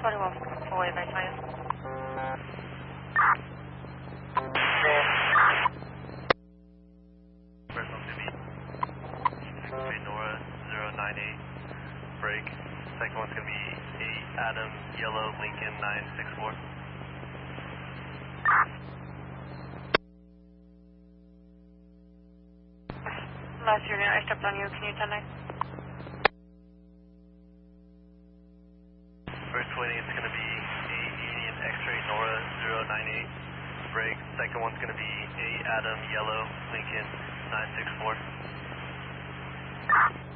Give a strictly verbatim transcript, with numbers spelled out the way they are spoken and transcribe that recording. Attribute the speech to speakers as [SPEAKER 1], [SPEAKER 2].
[SPEAKER 1] twenty-one, fully advise.
[SPEAKER 2] First one's gonna be three Nora zero nine eight, break. Second one's gonna be eight Adam Yellow Lincoln nine six four.
[SPEAKER 1] Last unit, I stepped on you. Can you ten nine?
[SPEAKER 2] First twenty is gonna be eight Union X-ray Nora zero nine eight, break. Second one's gonna be eight Adam Yellow Lincoln nine six four.